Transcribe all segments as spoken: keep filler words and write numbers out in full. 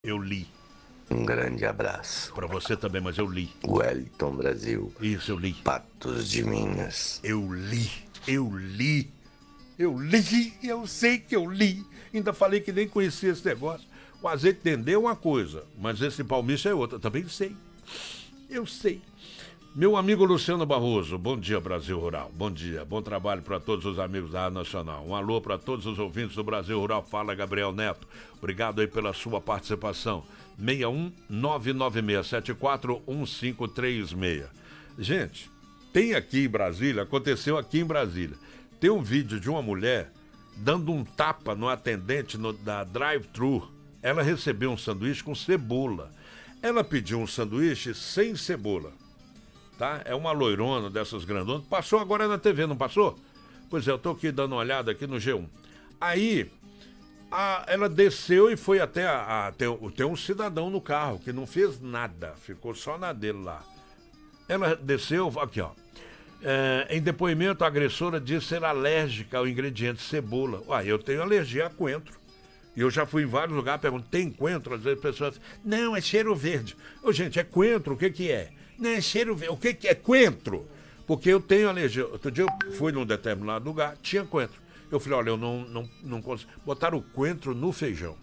Eu li. Um grande abraço. Pra você também, mas eu li. Wellington Brasil. Isso, eu li. Patos de Minas. Eu li. Eu li. Eu li. Eu sei que eu li. Ainda falei que nem conhecia esse negócio. O azeite dendê é uma coisa, mas esse palmito é outra. Também sei. Eu sei. Meu amigo Luciano Barroso, bom dia, Brasil Rural. Bom dia, bom trabalho para todos os amigos da Rádio Nacional. Um alô para todos os ouvintes do Brasil Rural. Fala, Gabriel Neto. Obrigado aí pela sua participação. seis um nove nove seis sete quatro um cinco três seis. Gente, tem aqui em Brasília, aconteceu aqui em Brasília, tem um vídeo de uma mulher dando um tapa no atendente no, da drive-thru. Ela recebeu um sanduíche com cebola. Ela pediu um sanduíche sem cebola. Tá? É uma loirona dessas grandonas. Passou agora na T V, não passou? Pois é, eu tô aqui dando uma olhada aqui no G um. Aí, a, ela desceu e foi até a, a, tem, tem um cidadão no carro que não fez nada, ficou só na dele lá. Ela desceu, aqui ó. É, em depoimento, a agressora disse ser alérgica ao ingrediente cebola. Uai, eu tenho alergia a coentro. E eu já fui em vários lugares, pergunto, tem coentro? Às vezes as pessoas não, é cheiro verde. Ô, gente, é coentro, o que que é? Não, é cheiro verde. O que que é coentro? Porque eu tenho alergia. Outro dia eu fui num determinado lugar, tinha coentro. Eu falei, olha, eu não, não, não consigo. Botaram o coentro no feijão.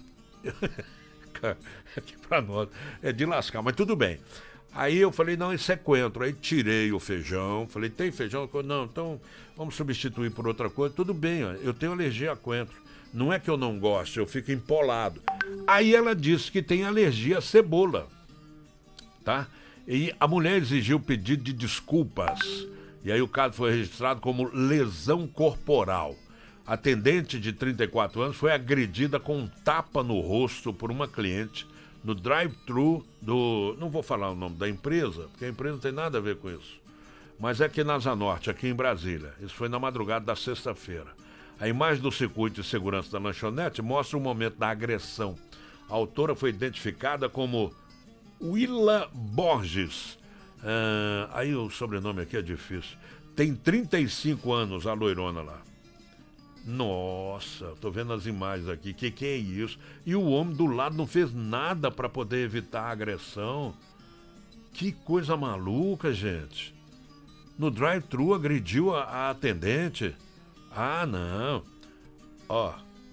Aqui pra nós é de lascar, mas tudo bem. Aí eu falei, não, isso é coentro. Aí tirei o feijão, falei, tem feijão? Não, então vamos substituir por outra coisa. Tudo bem, ó, eu tenho alergia a coentro. Não é que eu não gosto, eu fico empolado. Aí ela disse que tem alergia a cebola, tá? E a mulher exigiu pedido de desculpas. E aí o caso foi registrado como lesão corporal. A atendente de trinta e quatro anos foi agredida com um tapa no rosto por uma cliente no drive-thru do... Não vou falar o nome da empresa, porque a empresa não tem nada a ver com isso. Mas é aqui na Asa Norte, aqui em Brasília. Isso foi na madrugada da sexta-feira. A imagem do circuito de segurança da lanchonete mostra o momento da agressão. A autora foi identificada como Willa Borges. Ah, aí o sobrenome aqui é difícil. Tem trinta e cinco anos a loirona lá. Nossa, tô vendo as imagens aqui. Que que é isso? E o homem do lado não fez nada para poder evitar a agressão. Que coisa maluca, gente. No drive-thru agrediu a, a atendente. Ah, não. Ó.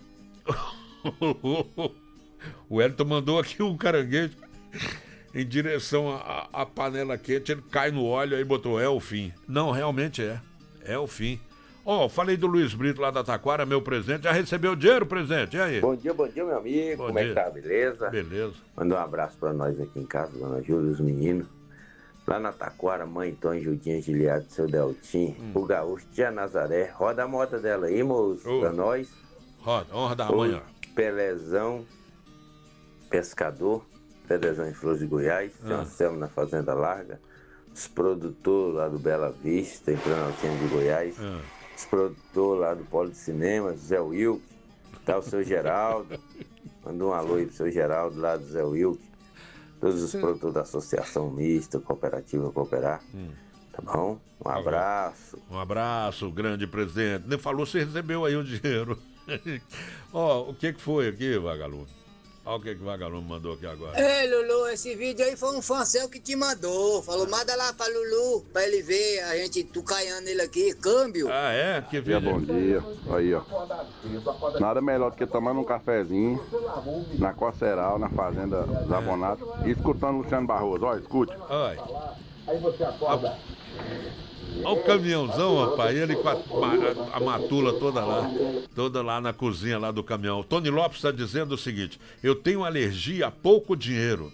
O Elton mandou aqui um caranguejo em direção à, à panela quente. Ele cai no óleo aí botou, é o fim. Não, realmente é. É o fim. Ó, oh, falei do Luiz Brito lá da Taquara, meu presente. Já recebeu o dinheiro, presente? E aí? Bom dia, bom dia, meu amigo. Bom Como dia. É que tá? Beleza? Beleza. Manda um abraço pra nós aqui em casa, dona Júlia, os meninos. Lá na Taquara, mãe Tom, Judinha, Giliado, seu Deltim, hum. o Gaúcho, tia Nazaré. Roda a moda dela aí, moço, oh. pra nós. Roda, honra da manhã. Pelezão, pescador, Pelezão em Flores de Goiás, ah. tem uma selva na Fazenda Larga. Os produtores lá do Bela Vista, em Planaltina de Goiás. Ah. Os produtores lá do Polo de Cinema, Zé Wilk, tá o seu Geraldo. Manda um alô aí pro seu Geraldo lá do Zé Wilk. Todos os produtores da Associação Mista, Cooperativa Cooperar. Hum. Tá bom? Um abraço. Um abraço, grande presidente. Nem falou se recebeu aí o dinheiro. Ó, oh, o que que foi aqui, vagalume? Olha o que que o vagalume mandou aqui agora. Ei, Lulu, esse vídeo aí foi um fã seu que te mandou. Falou, manda lá pra Lulu, pra ele ver a gente tucaiando ele aqui, câmbio. Ah, é? Que vídeo? Bom dia. Aí, ó. Nada melhor do que tomando um cafezinho na Coceral, na Fazenda Zabonato, e escutando Luciano Barroso. Ó, escute. Ai. Aí você acorda. Olha o caminhãozão, rapaz, ele com a, a, a matula toda lá, toda lá na cozinha lá do caminhão. O Tony Lopes está dizendo o seguinte, eu tenho alergia a pouco dinheiro.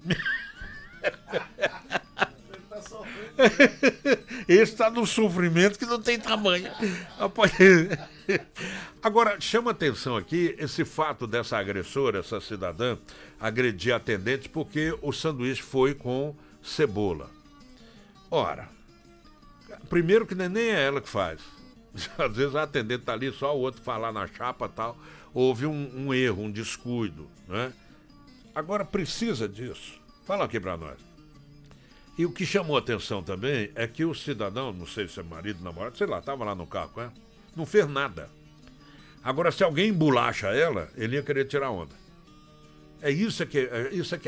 Esse está no sofrimento que não tem tamanho. Agora, chama atenção aqui esse fato dessa agressora, essa cidadã, agredir a atendente porque o sanduíche foi com cebola. Ora... Primeiro que nem é ela que faz. Às vezes a atendente tá ali, só o outro falar na chapa e tal. Houve um, um erro, um descuido, né? Agora precisa disso. Fala aqui pra nós. E o que chamou a atenção também é que o cidadão, não sei se é marido, namorado, sei lá, tava lá no carro, né? Não fez nada. Agora, se alguém embolacha ela, ele ia querer tirar onda. É isso que é, isso que